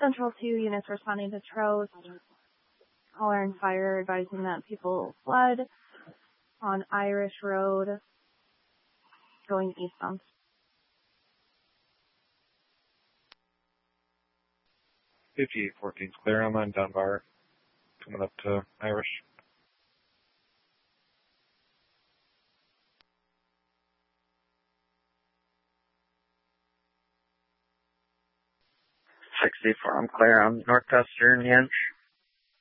Central 2 units responding to Trost. Caller and fire advising that people fled on Irish Road going eastbound. 5814's clear. I'm on Dunbar, coming up to Irish. I'm clear on Northwestern Hinge.